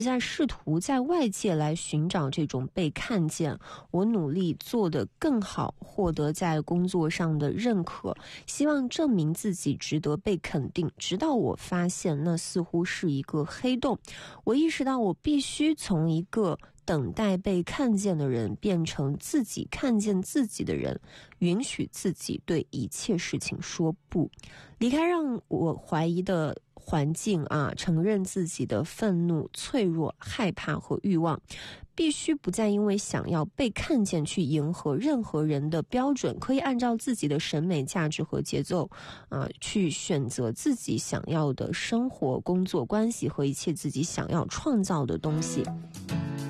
在试图在外界来寻找这种被看见，我努力做得更好，获得在工作上的认可，希望证明自己值得被肯定，直到我发现那似乎是一个黑洞。我意识到我必须从一个等待被看见的人变成自己看见自己的人，允许自己对一切事情说不，离开让我怀疑的环境承认自己的愤怒、脆弱、害怕和欲望，必须不再因为想要被看见去迎合任何人的标准，可以按照自己的审美价值和节奏去选择自己想要的生活、工作、关系和一切自己想要创造的东西。